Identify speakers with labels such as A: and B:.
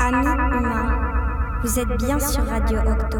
A: Amis humains, vous êtes bien sur Radio Octo.